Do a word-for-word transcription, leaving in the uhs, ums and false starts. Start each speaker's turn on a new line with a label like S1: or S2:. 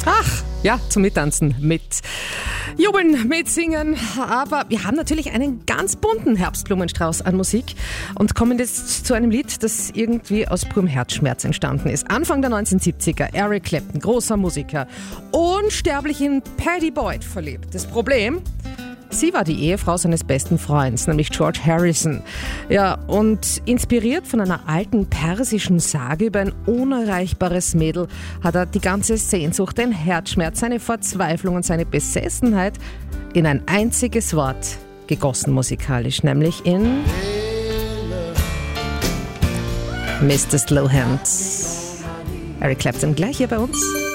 S1: Ach, ja, zum Mittanzen, mit Jubeln, mitsingen. Aber wir haben natürlich einen ganz bunten Herbstblumenstrauß an Musik und kommen jetzt zu einem Lied, das irgendwie aus purem Herzschmerz entstanden ist. Anfang der neunzehnhundertsiebziger, Eric Clapton, großer Musiker, unsterblich in Pattie Boyd verliebt. Das Problem? Sie war die Ehefrau seines besten Freundes, nämlich George Harrison. Ja, und inspiriert von einer alten persischen Sage über ein unerreichbares Mädel hat er die ganze Sehnsucht, den Herzschmerz, seine Verzweiflung und seine Besessenheit in ein einziges Wort gegossen musikalisch, nämlich in Mister Slowhand. Eric Clapton gleich hier bei uns.